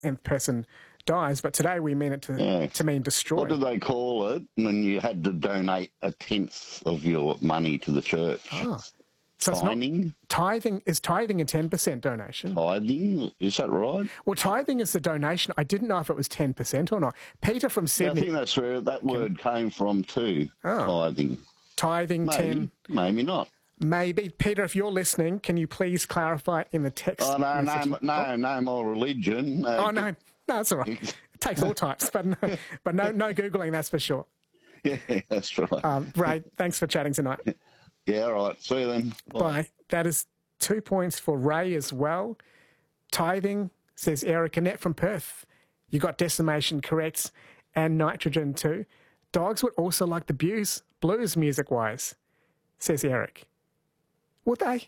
nth person dies, but today we mean it to mean destroy. What do they call it when you had to donate a tenth of your money to the church? Oh. So Tithing? Is tithing a 10% donation? Tithing? Is that right? Well, tithing is the donation. I didn't know if it was 10% or not. Peter from Sydney. I think that's where that word came from too, tithing. Tithing, maybe, 10. Maybe not. Maybe. Peter, if you're listening, can you please clarify in the text? Oh, no more religion. No, that's all right. It takes all types, but no Googling, that's for sure. Yeah, that's right. Ray, thanks for chatting tonight. Yeah, all right. See you then. Bye. That is 2 points for Ray as well. Tithing, says Eric Annette from Perth. You got decimation correct and nitrogen too. Dogs would also like the blues music-wise, says Eric. Would they?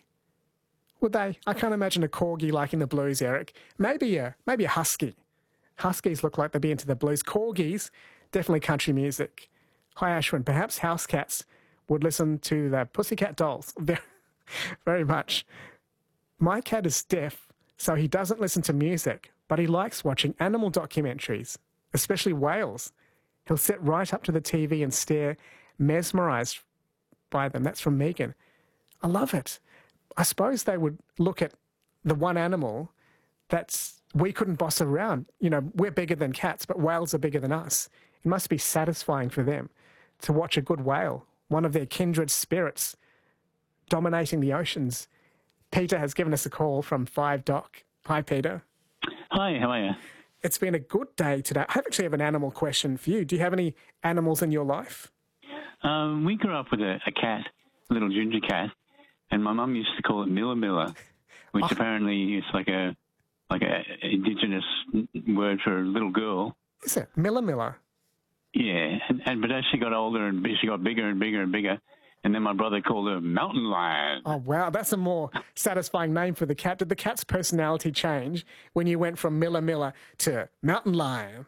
I can't imagine a corgi liking the blues, Eric. Maybe a husky. Huskies look like they'd be into the blues. Corgis, definitely country music. Hi, Ashwin. Perhaps house cats would listen to the Pussycat Dolls very, very much. My cat is deaf, so he doesn't listen to music, but he likes watching animal documentaries, especially whales. He'll sit right up to the TV and stare, mesmerised by them. That's from Megan. I love it. I suppose they would look at the one animal we couldn't boss around. You know, we're bigger than cats, but whales are bigger than us. It must be satisfying for them to watch a good whale, one of their kindred spirits, dominating the oceans. Peter has given us a call from 5Doc. Hi, Peter. Hi, how are you? It's been a good day today. I actually have an animal question for you. Do you have any animals in your life? We grew up with a cat, a little ginger cat, and my mum used to call it Milla Milla, which apparently is like a indigenous word for a little girl. Is it? Milla Milla? Yeah, but as she got older and she got bigger and bigger and bigger, and then my brother called her Mountain Lion. Oh, wow, that's a more satisfying name for the cat. Did the cat's personality change when you went from Milla Milla to Mountain Lion?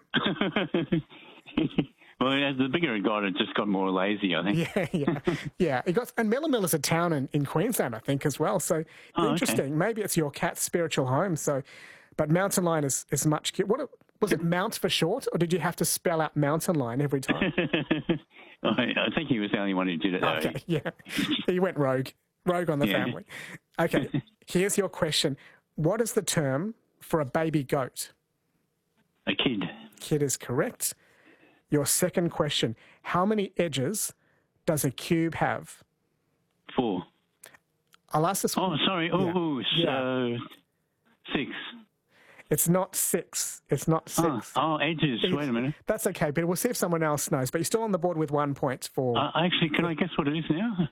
Well, as the bigger it got, it just got more lazy, I think. Yeah. And Milla Milla's a town in Queensland, I think, as well. So interesting. Okay. Maybe it's your cat's spiritual home. But Mountain Lion is much cute. Was it Mount for short, or did you have to spell out Mountain Lion every time? I think he was the only one who did it, though. Okay, yeah. He went rogue on the family. Okay, here's your question. What is the term for a baby goat? A kid. Kid is correct. Your second question. How many edges does a cube have? 4. I'll ask this one. Oh, sorry. So 6. It's not 6. It's not 6. Oh, edges. Wait a minute. That's okay, Peter. We'll see if someone else knows. But you're still on the board with 1 point for... Actually, can I guess what it is now?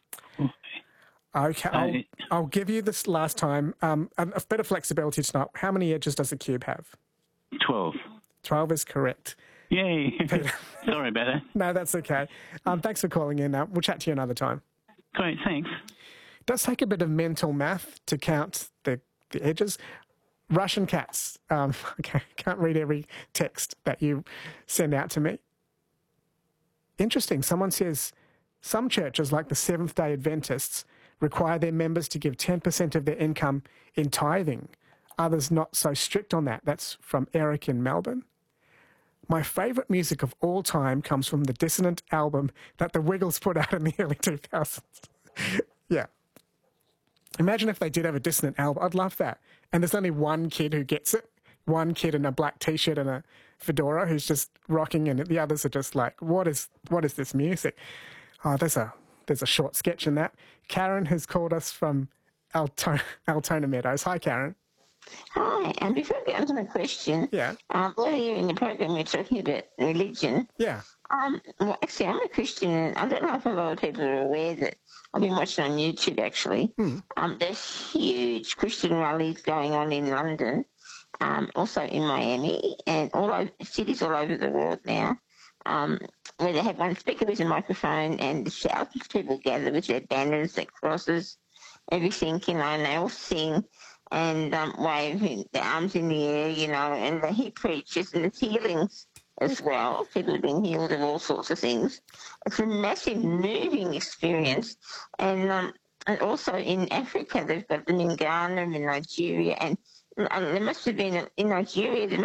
Okay, I'll give you this last time. A bit of flexibility tonight. How many edges does a cube have? 12. 12 is correct. Yay. Sorry about that. No, that's okay. Thanks for calling in. We'll chat to you another time. Great, thanks. It does take a bit of mental math to count the edges. Russian cats. Okay, can't read every text that you send out to me. Interesting. Someone says some churches, like the Seventh-day Adventists, require their members to give 10% of their income in tithing. Others not so strict on that. That's from Eric in Melbourne. My favourite music of all time comes from the Dissonant album that the Wiggles put out in the early 2000s. Yeah. Imagine if they did have a Dissonant album. I'd love that. And there's only one kid who gets it. One kid in a black T-shirt and a fedora who's just rocking, and the others are just like, what is this music? Oh, there's a short sketch in that. Karen has called us from Altona Meadows. Hi, Karen. Hi, and before I get on to my question, earlier in the program we're talking about religion. Yeah. Well, actually, I'm a Christian, and I don't know if a lot of people are aware that I've been watching on YouTube, actually. There's huge Christian rallies going on in London, also in Miami, and cities all over the world now, where they have one speaker with a microphone and thousands of people gather with their banners, their crosses, everything, and they all sing and wave their arms in the air, and he preaches, and it's healings as well. People have been healed of all sorts of things. It's a massive, moving experience. And also in Africa, they've got them in Ghana and in Nigeria. And there must have been, in Nigeria, there